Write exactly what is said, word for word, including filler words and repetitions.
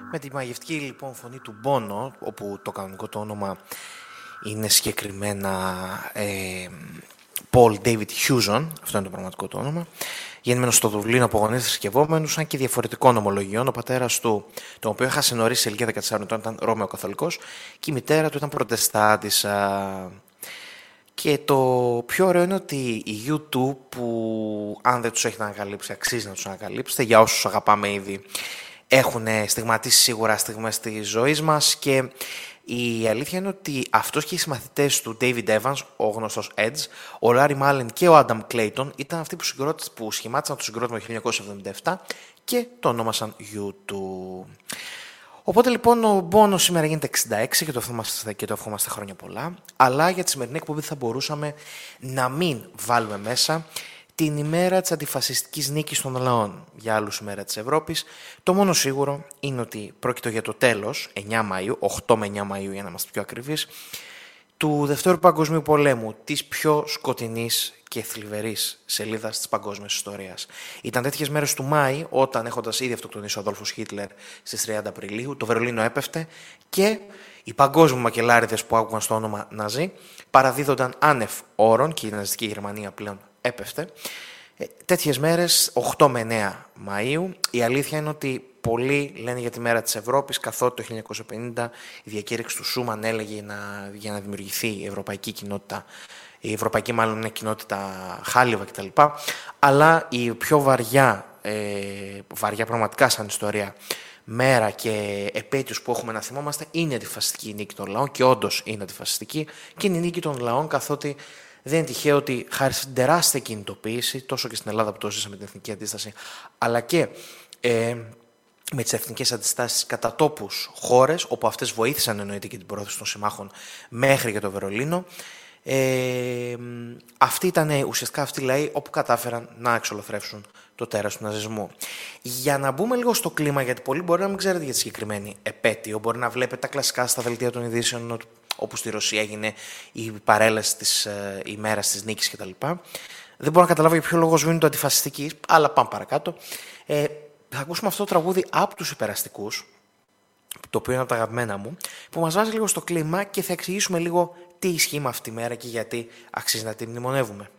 Με τη μαγευτική λοιπόν φωνή του Bono, όπου το κανονικό το όνομα είναι συγκεκριμένα ε, Paul David Hewson, αυτό είναι το πραγματικό του όνομα, γεννημένος στο Δουβλίνο από γονείς θρησκευόμενους, αν και διαφορετικών ομολογιών. Ο πατέρας του, τον οποίο έχασε νωρίς σε ηλικία δεκατεσσάρων ετών, ήταν Ρώμαιο Καθολικός και η μητέρα του ήταν Προτεστάντισσα. Και το πιο ωραίο είναι ότι η γιου του, που αν δεν τους έχετε ανακαλύψει, αξίζει να τους ανακαλύψετε, για όσους αγαπάμε ήδη, έχουν στιγματίσει σίγουρα στιγμές της ζωής μας, και η αλήθεια είναι ότι αυτός και οι συμμαθητές του David Evans, ο γνωστός Edge, ο Larry Mullen και ο Adam Clayton ήταν αυτοί που, που σχημάτισαν το συγκρότημα το χίλια εννιακόσια εβδομήντα επτά και το ονόμασαν γιου του. Οπότε λοιπόν ο Bono σήμερα γίνεται εξήντα έξι και το ευχόμαστε, και το ευχόμαστε χρόνια πολλά, αλλά για τη σημερινή εκπομπή θα μπορούσαμε να μην βάλουμε μέσα την ημέρα της αντιφασιστικής νίκης των λαών, για άλλους ημέρα της Ευρώπης. Το μόνο σίγουρο είναι ότι πρόκειται για το τέλος, εννιά Μαΐου, οκτώ με εννιά Μαΐου για να είμαστε πιο ακριβείς, του Δευτέρου Παγκοσμίου Πολέμου, της πιο σκοτεινής και θλιβερής σελίδας της παγκόσμιας ιστορίας. Ήταν τέτοιες μέρες του Μάη, όταν, έχοντας ήδη αυτοκτονήσει ο Αδόλφος Χίτλερ στις τριάντα Απριλίου, το Βερολίνο έπεφτε και οι παγκόσμιοι μακελάριδες που άκουγαν στο όνομα Ναζί παραδίδονταν άνευ όρων και η ναζιστική Γερμανία πλέον έπεφτε. Ε, τέτοιες μέρες, οκτώ με εννιά Μαΐου, η αλήθεια είναι ότι πολλοί λένε για τη μέρα της Ευρώπης, καθότι το χίλια εννιακόσια πενήντα η διακήρυξη του Σούμαν έλεγε να, για να δημιουργηθεί η ευρωπαϊκή κοινότητα, η ευρωπαϊκή μάλλον είναι κοινότητα χάλιβα κτλ. Αλλά η πιο βαριά, ε, βαριά πραγματικά σαν ιστορία μέρα και επέτειος που έχουμε να θυμόμαστε είναι η αντιφασιστική νίκη των λαών, και όντως είναι αντιφασιστική, και είναι η νίκη των λαών, καθότι δεν είναι τυχαίο ότι χάρη στην τεράστια κινητοποίηση, τόσο και στην Ελλάδα που το ζήσαμε την εθνική αντίσταση, αλλά και ε, με τις εθνικές αντιστάσεις κατά τόπους χώρες, όπου αυτές βοήθησαν εννοείται και την πρόθεση των συμμάχων μέχρι και το Βερολίνο, ε, αυτοί ήταν ουσιαστικά αυτοί οι λαοί όπου κατάφεραν να εξολοθρεύσουν το τέρας του ναζισμού. Για να μπούμε λίγο στο κλίμα, γιατί πολλοί μπορεί να μην ξέρετε για τη συγκεκριμένη επέτειο, μπορεί να βλέπετε τα κλασικά στα δελτία των ειδήσεων, όπου στη Ρωσία έγινε η παρέλαση της ε, ημέρας της νίκης κτλ. Δεν μπορώ να καταλάβω για ποιο λόγο σβήνει το αντιφασιστική, αλλά πάμε παρακάτω. Ε, θα ακούσουμε αυτό το τραγούδι από τους Υπεραστικούς, το οποίο είναι από τα αγαπημένα μου, που μας βάζει λίγο στο κλίμα και θα εξηγήσουμε λίγο τι ισχύει με αυτή τη μέρα και γιατί αξίζει να τη μνημονεύουμε.